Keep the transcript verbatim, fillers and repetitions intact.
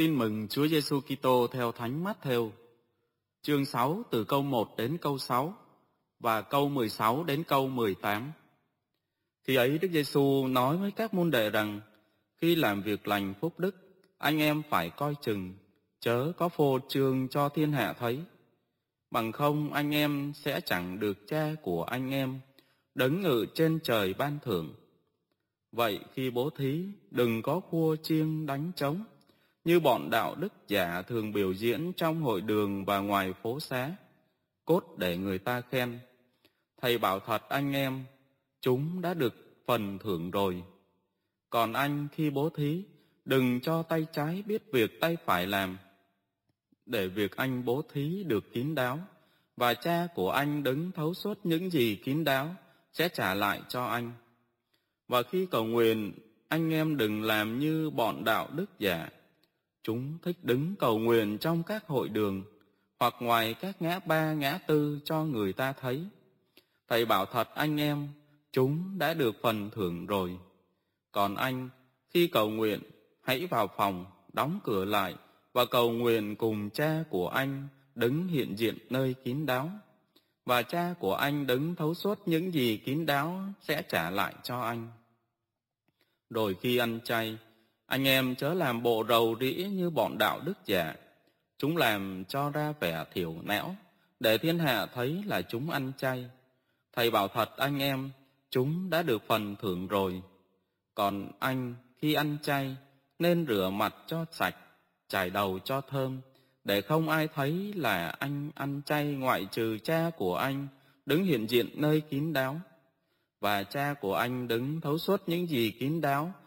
Tin mừng Chúa Giêsu Kitô theo Thánh Mát-thêu, chương sáu từ câu một đến câu sáu và câu mười sáu đến câu mười tám. Khi ấy Đức Giêsu nói với các môn đệ rằng, khi làm việc lành phúc đức, anh em phải coi chừng, chớ có phô trương cho thiên hạ thấy. Bằng không anh em sẽ chẳng được Cha của anh em đấng ngự trên trời ban thưởng. Vậy khi bố thí, đừng có khua chiêng đánh trống, như bọn đạo đức giả thường biểu diễn trong hội đường và ngoài phố xá, cốt để người ta khen. Thầy bảo thật anh em, chúng đã được phần thưởng rồi. Còn anh khi bố thí, đừng cho tay trái biết việc tay phải làm, để việc anh bố thí được kín đáo, và Cha của anh đấng thấu suốt những gì kín đáo sẽ trả lại cho anh. Và khi cầu nguyện, anh em đừng làm như bọn đạo đức giả. Chúng thích đứng cầu nguyện trong các hội đường, hoặc ngoài các ngã ba ngã tư cho người ta thấy. Thầy bảo thật anh em, chúng đã được phần thưởng rồi. Còn anh, khi cầu nguyện, hãy vào phòng, đóng cửa lại, và cầu nguyện cùng Cha của anh đứng hiện diện nơi kín đáo. Và Cha của anh đứng thấu suốt những gì kín đáo sẽ trả lại cho anh. Rồi khi ăn chay, anh em chớ làm bộ rầu rĩ như bọn đạo đức giả. Chúng làm cho ra vẻ thiểu não, để thiên hạ thấy là chúng ăn chay. Thầy bảo thật anh em, chúng đã được phần thưởng rồi. Còn anh, khi ăn chay, nên rửa mặt cho sạch, chải đầu cho thơm, để không ai thấy là anh ăn chay ngoại trừ Cha của anh đứng hiện diện nơi kín đáo. Và Cha của anh đứng thấu suốt những gì kín đáo